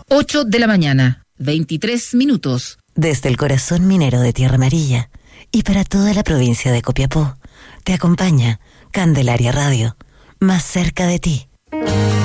8 de la mañana, 23 minutos. Desde el corazón minero de Tierra Amarilla y para toda la provincia de Copiapó, te acompaña Candelaria Radio, más cerca de ti.